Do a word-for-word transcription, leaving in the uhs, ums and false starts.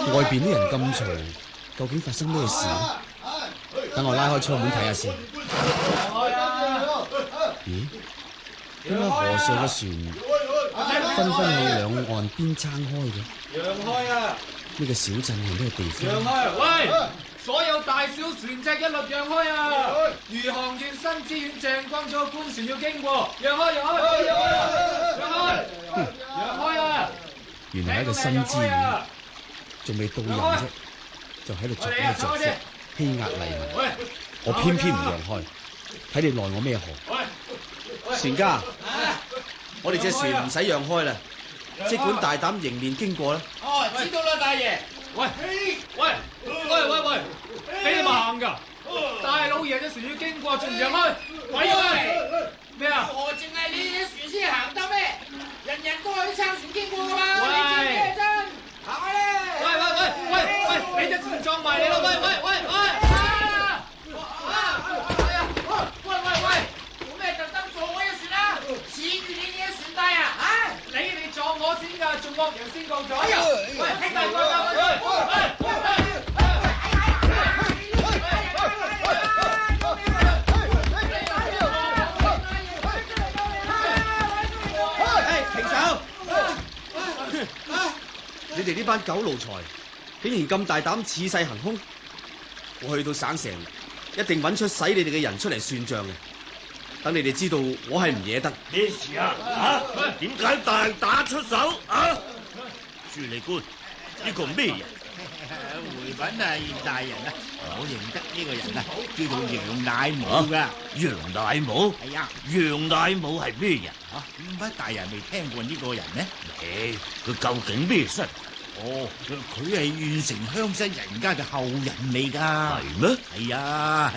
外邊啲人咁嘈，究竟發生咩事呢？等我拉開窗門睇下先。咦？點解河上嘅船紛紛向兩岸邊撐開嘅？ 讓開啊！ 呢個小鎮係咩地方？ 讓開！喂！所有大小船隻一律讓開啊！漁航員、新知縣、鄭光祖官船要經過，讓開！讓開！讓開！讓開！讓開啊！ 原來係一個新知縣，仲未到任啫，就喺度作呢個着色，欺壓黎民。我偏偏唔讓開，睇你奈我咩何？船家，我哋隻船唔使讓開啦，即管大膽迎面經過啦。 哦，知道啦，大爺。喂喂喂喂喂，俾你咪行噶！大老爺隻船要經過，仲唔讓開？鬼啊！咩啊？ 我淨係你隻船先行得咩？人人都可以撐船經過噶嘛？ 喂， 你知咩真？行開咧！ 喂喂喂喂喂，你隻船撞埋嚟啦！喂喂喂喂！啊！哎呀！喂喂喂！ 做咩特登撞我隻船啊？恃住你隻船大啊？啊！ 你哋撞我先㗎，仲惡人先告狀。 哎呀！ 喂，兄弟，喂喂喂喂！ 你哋呢班狗奴才，竟然咁大膽恃勢行兇！我去到省城，一定揾出使你哋嘅人出嚟算賬嘅。等你哋知道我係唔惹得。 咩事啊？啊？點解大打出手啊？署理官，呢個咩人？ 回禀啊，袁大人啊，我認得呢個人啊，叫做楊乃武噶。 楊乃武？ 係啊。 楊乃武係咩人啊？ 唔乜大人未聽過呢個人呢？ 誒，佢究竟咩身？ 哦，佢係縣城鄉紳人家嘅後人嚟㗎。 係咩？ 係啊。